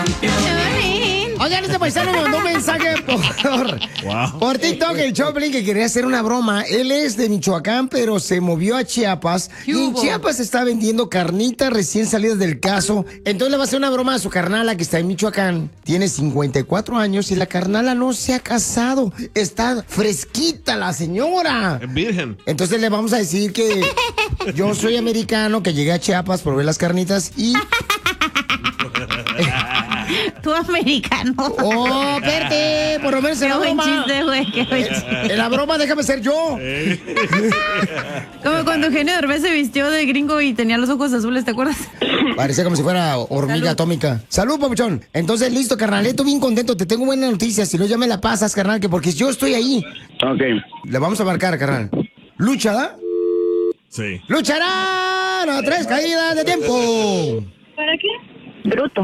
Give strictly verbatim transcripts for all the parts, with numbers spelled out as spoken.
Oigan, este paisano me mandó un mensaje por, wow. por TikTok, el Choplin, que quería hacer una broma. Él es de Michoacán, pero se movió a Chiapas. Y en Chiapas está vendiendo carnitas recién salidas del caso. Entonces le va a hacer una broma a su carnala que está en Michoacán. Tiene cincuenta y cuatro años y la carnala no se ha casado. Está fresquita la señora. Es virgen. Entonces le vamos a decir que yo soy americano, que llegué a Chiapas por ver las carnitas y... Tú americano. Oh, espérate, por lo menos en la broma. Qué buen chiste, güey, qué buen chiste. En la broma déjame ser yo. Como cuando Eugenio Derbez se vistió de gringo y tenía los ojos azules, ¿te acuerdas? Parecía como si fuera hormiga Salud. atómica. Salud, papuchón. Entonces, listo, carnal, estoy bien contento. Te tengo buena noticia. Si no, ya me la pasas, carnal, que porque yo estoy ahí. Ok. Le vamos a marcar, carnal. ¿Lucha, da? Sí. ¡Lucharán a tres caídas de tiempo! ¿Para qué? Bruto.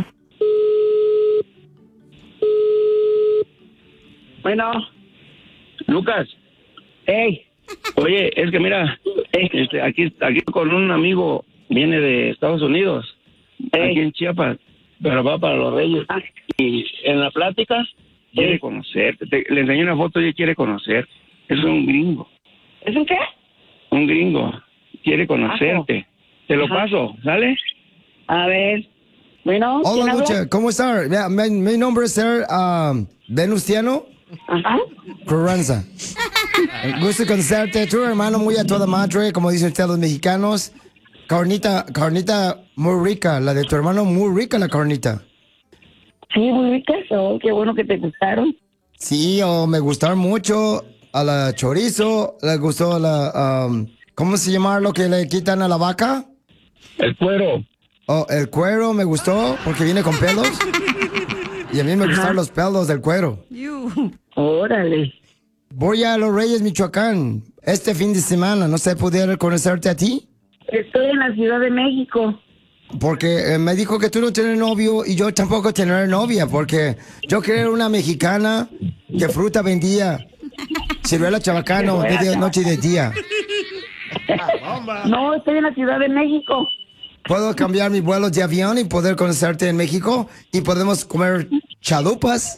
Bueno, Lucas. Hey. Oye, es que mira, este, aquí, aquí con un amigo, viene de Estados Unidos, hey. aquí en Chiapas, pero va para los Reyes. Ah. Y en la plática hey. quiere conocerte. Te, le enseñé una foto y él quiere conocer. Es un gringo. ¿Es un qué? Un gringo. Quiere conocerte. Ah, Te lo Ajá. paso, ¿sale? A ver. Bueno, hola, Lucha, ¿cómo está? Mira, mi, mi nombre es Ser um, Venustiano Ajá. Carranza. Gusto conocerte, tu hermano muy a toda madre, como dicen ustedes los mexicanos. Carnita, carnita muy rica, la de tu hermano muy rica la carnita. Sí, muy rica, oh, qué bueno que te gustaron. Sí, oh, me gustaron mucho a la chorizo, le gustó la, um, ¿cómo se llama lo que le quitan a la vaca? El cuero. Oh, el cuero me gustó porque viene con pelos. Y a mí me gustan los pelos del cuero. Órale. Voy a Los Reyes, Michoacán, este fin de semana. ¿No sé poder conocerte a ti? Estoy en la Ciudad de México. Porque eh, me dijo que tú no tienes novio y yo tampoco tener novia. Porque yo quería una mexicana que fruta vendía. Ciruela chabacano, de, de noche y de día. No, estoy en la Ciudad de México. Puedo cambiar mis vuelos de avión y poder conocerte en México y podemos comer chalupas.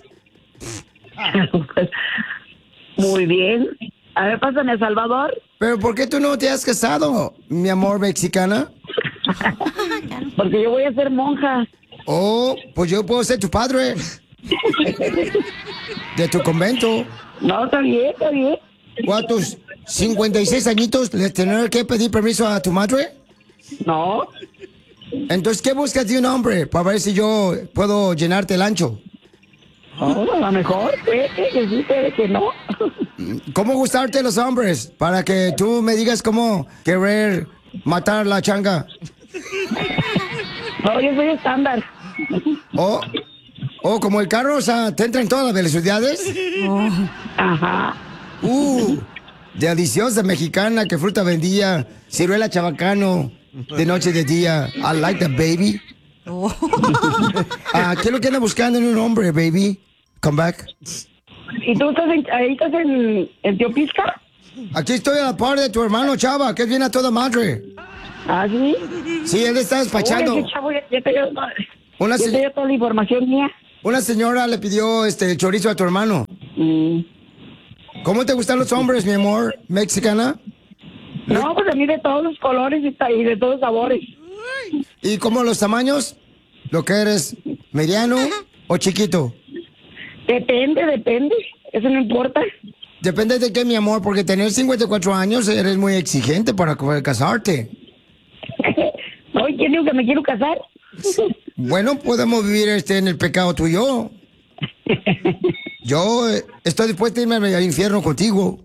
Muy bien. A ver, pásame a Salvador. Pero ¿por qué tú no te has casado, mi amor mexicana? Porque yo voy a ser monja. Oh, pues yo puedo ser tu padre. De tu convento. No, está bien, está bien. ¿Cuántos? ¿cincuenta y seis añitos le tener que pedir permiso a tu madre? No. Entonces, ¿qué buscas de un hombre? Para ver si yo puedo llenarte el ancho. Oh, a lo mejor, puede que sí, puede que no. ¿Cómo gustarte los hombres? Para que tú me digas cómo querer matar la changa. No, yo soy estándar. Oh, oh, como el carro, o sea, ¿te entra en todas las velocidades? Oh. Ajá. Uh, deliciosa mexicana, que fruta vendía, ciruela chabacano, de noche y de día. I like that, baby. Oh. Ah, ¿qué es lo que anda buscando en un hombre, baby? Come back. ¿Y tú estás en, ahí estás en, en Teopisca? Aquí estoy a la par de tu hermano Chava, que es bien a toda madre. ¿Ah, sí? Sí, él está despachando. Oye, chavo, ya, ya te dio, Una ya te dio toda la información mía. Una señora le pidió este chorizo a tu hermano. Mm. ¿Cómo te gustan los hombres, mi amor, mexicana? No, pues a mí de todos los colores y de todos los sabores. ¿Y cómo los tamaños? ¿Lo que eres, mediano o chiquito? Depende, depende. Eso no importa. Depende de qué, mi amor, porque tener cincuenta y cuatro años eres muy exigente para poder casarte. No, ¿quién dijo que me quiero casar? Bueno, podemos vivir este en el pecado tú y yo. Yo eh, estoy dispuesto a irme al infierno contigo.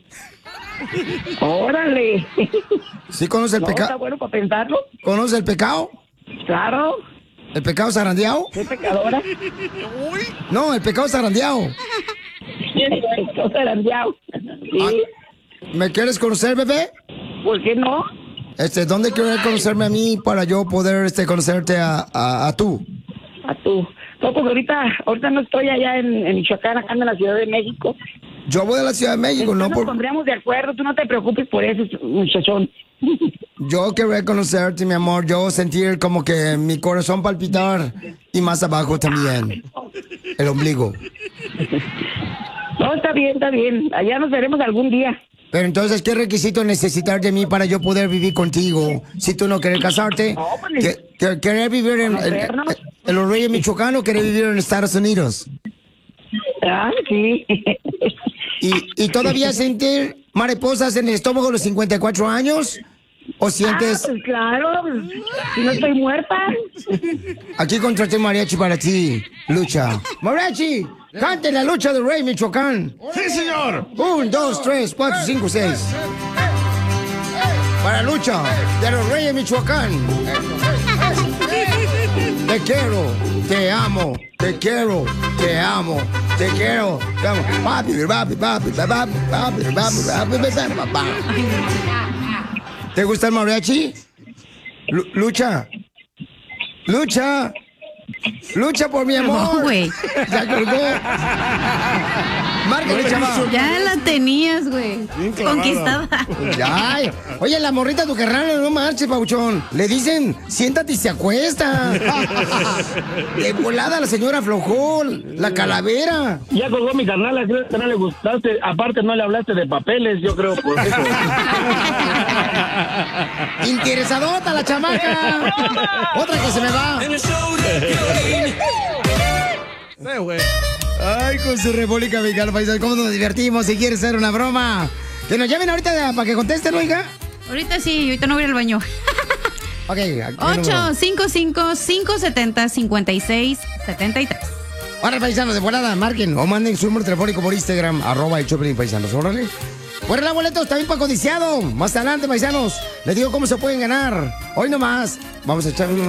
Órale. ¿Sí conoce el no, pecado? Está bueno para pensarlo. ¿Conoce el pecado? Claro. ¿El pecado zarandeado? ¿Soy pecadora? No, el pecado zarandeado. El pecado zarandeado. Sí. Ah, ¿me quieres conocer, bebé? ¿Por qué no? Este, ¿dónde quieres conocerme a mí para yo poder este, conocerte a, a, a tú? A tú. No, pues ahorita, ahorita no estoy allá en, en Michoacán, acá en la Ciudad de México. Yo voy a la Ciudad de México, Entonces ¿no? Nos por... pondríamos de acuerdo, tú no te preocupes por eso, muchachón. Yo quería conocerte, mi amor. Yo sentir como que mi corazón palpitar y más abajo también. El ombligo. No, está bien, está bien. Allá nos veremos algún día. Pero entonces, ¿qué requisito necesitar de mí para yo poder vivir contigo? Si tú no quieres casarte, No, pues, ¿que- que- ¿querés vivir en, en, en- en los Reyes Michoacán o querés vivir en Estados Unidos? Ah, sí. ¿Y, y todavía sentir mariposas en el estómago a los cincuenta y cuatro años? ¿O sientes...? Ah, pues claro, pues, si no estoy muerta. Aquí contraté mariachi para ti, Lucha. ¡Mariachi! ¡Cante la lucha del Rey Michoacán! ¡Sí, señor! Un, dos, tres, cuatro, cinco, seis. Para Lucha de los Reyes Michoacán. Te quiero, te amo, te quiero, te amo, te quiero, te amo. Papi, papi, papi, papi, papi, papi, papi, papi, papá. ¿Te gusta el mariachi? Lu- Lucha. Lucha. Lucha por mi amor. No, güey. Ya colgó. Márcale, chaval. Ya la tenías, güey. Bien clavada. Conquistada. Ay, oye, la morrita tu carnal, no marches, Pauchón. Le dicen, siéntate y se acuesta. De volada la señora aflojó, la calavera. Ya colgó mi carnal, creo que no le gustaste. Aparte, no le hablaste de papeles, yo creo, por eso. Interesadota la chamaca. Otra que se me va. Sí, güey. Ay, con su República Mexicana, paisano, cómo nos divertimos. Si quieres hacer una broma, que nos llamen ahorita para que contesten, oiga. Ahorita sí, ahorita no voy a ir al baño. Ok, aquí ocho cinco cinco, cinco siete cero, cinco seis siete tres. Ahora, paisanos, de volada, marquen o manden su número telefónico por Instagram, arroba el Choplin Paisanos, órale. Fuera la boletos, también para codiciado. Más adelante, paisanos, les digo cómo se pueden ganar. Hoy nomás, vamos a echar un